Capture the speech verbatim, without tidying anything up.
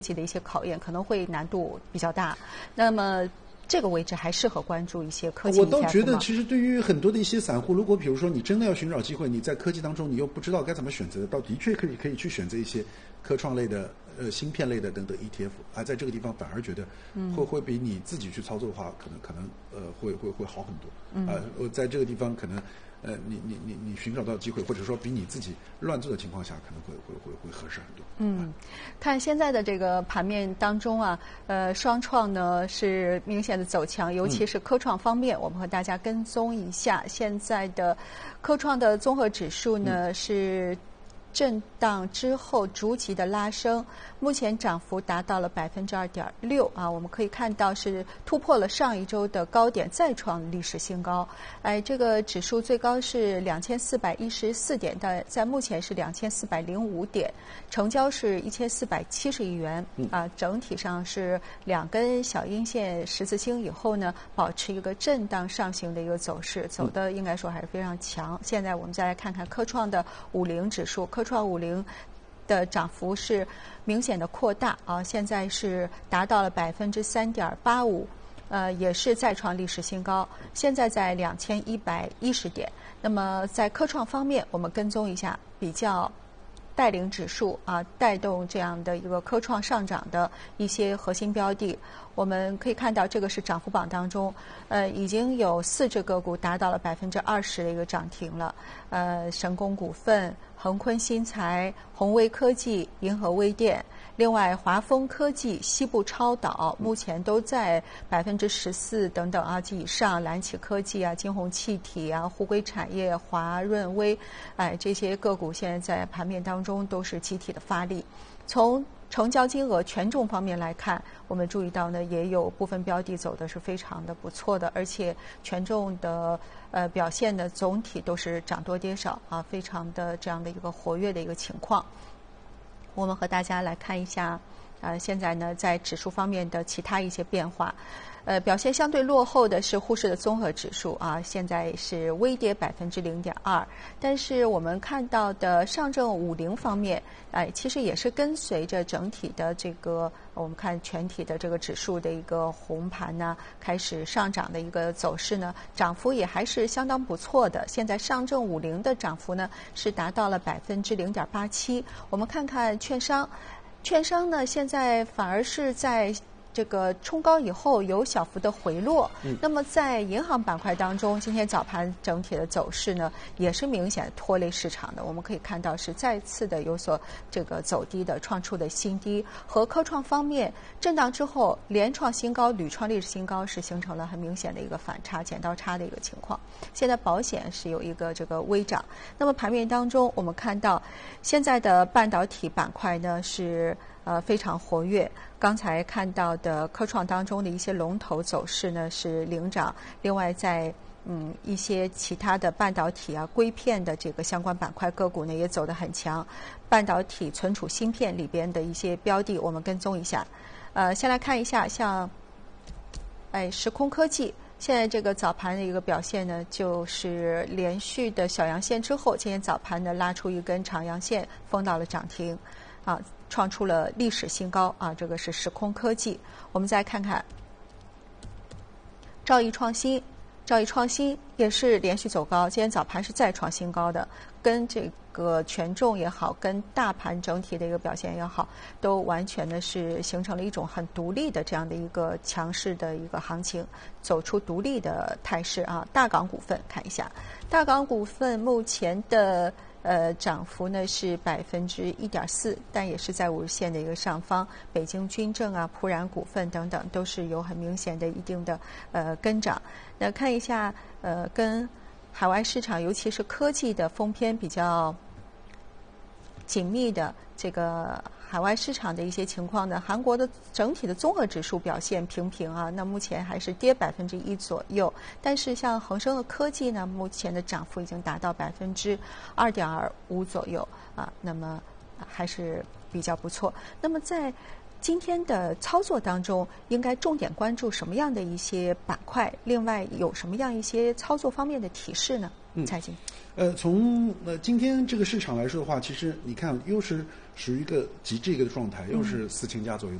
的一些考验，可能会难度比较大。那么这个位置还适合关注一些科技 E T F 吗？ 我倒觉得，其实对于很多的一些散户，如果比如说你真的要寻找机会，你在科技当中你又不知道该怎么选择，倒的确可以可以去选择一些科创类的、呃芯片类的等等 E T F， 而在这个地方反而觉得会会比你自己去操作的话，可能可能呃会会会好很多。 嗯， 呃，我在这个地方可能。呃，你你你你寻找到机会，或者说比你自己乱做的情况下，可能会会会会合适很多。 嗯，看现在的这个盘面当中啊，呃，双创呢是明显的走强，尤其是科创方面，嗯、我们和大家跟踪一下现在的科创的综合指数呢、嗯、是震荡之后逐级的拉升，目前涨幅达到了百分之二点六啊，我们可以看到是突破了上一周的高点，再创历史新高。哎，这个指数最高是两千四百一十四点，但在目前是两千四百零五点，成交是一千四百七十亿元啊，整体上是两根小阴线十字星以后呢，保持一个震荡上行的一个走势，走的应该说还是非常强。现在我们再来看看科创的五零指数，科创五零的涨幅是明显的扩大啊，现在是达到了百分之三点八五，呃，也是再创历史新高，现在在两千一百一十点。那么在科创方面，我们跟踪一下比较带领指数啊，带动这样的一个科创上涨的一些核心标的，我们可以看到这个是涨幅榜当中，呃，已经有四只个股达到了百分之二十的一个涨停了，呃，神工股份、恒坤新材、宏威科技、银河微电。另外，华丰科技、西部超导目前都在百分之十四等等啊及以上，蓝启科技啊、金鸿气体啊、沪硅产业、华润微，哎，这些个股现在在盘面当中都是集体的发力。从成交金额、权重方面来看，我们注意到呢，也有部分标的走的是非常的不错的，而且权重的呃表现呢，总体都是涨多跌少啊，非常的这样的一个活跃的一个情况。我们和大家来看一下，呃，现在呢，在指数方面的其他一些变化，呃，表现相对落后的是沪市的综合指数啊，现在是微跌百分之零点二，但是我们看到的上证五零方面，哎、呃，其实也是跟随着整体的这个，我们看全体的这个指数的一个红盘呢，开始上涨的一个走势呢，涨幅也还是相当不错的。现在上证五零的涨幅呢是达到了百分之零点八七。我们看看券商，券商呢现在反而是在这个冲高以后有小幅的回落，嗯、那么在银行板块当中，今天早盘整体的走势呢，也是明显拖累市场的。我们可以看到是再次的有所这个走低的，创出的新低。和科创方面震荡之后连创新高，屡创历史新高，是形成了很明显的一个反差、剪刀差的一个情况。现在保险是有一个这个微涨。那么盘面当中，我们看到现在的半导体板块呢是呃非常活跃。刚才看到的科创当中的一些龙头走势呢是领涨，另外在嗯一些其他的半导体啊、硅片的这个相关板块个股呢也走得很强。半导体存储芯片里边的一些标的，我们跟踪一下。呃，先来看一下像哎时空科技。现在这个早盘的一个表现呢，就是连续的小阳线之后，今天早盘呢拉出一根长阳线，封到了涨停，啊，创出了历史新高啊！这个是时空科技。我们再看看兆易创新，兆易创新也是连续走高，今天早盘是再创新高的，跟这个权重也好，跟大盘整体的一个表现也好，都完全的是形成了一种很独立的这样的一个强势的一个行情，走出独立的态势啊。大港股份看一下，大港股份目前的呃涨幅呢是百分之一点四，但也是在五日线的一个上方。北京军政啊、普冉股份等等都是有很明显的一定的呃跟涨。那看一下呃跟海外市场，尤其是科技的封篇比较紧密的这个海外市场的一些情况呢，韩国的整体的综合指数表现平平啊，那目前还是跌百分之一左右。但是像恒生的科技呢，目前的涨幅已经达到百分之二点二五左右啊，那么还是比较不错。那么在今天的操作当中，应该重点关注什么样的一些板块？另外有什么样一些操作方面的提示呢？ 财经。 呃，从呃今天这个市场来说的话，其实你看又是属于一个极致一个状态，又是四千家左右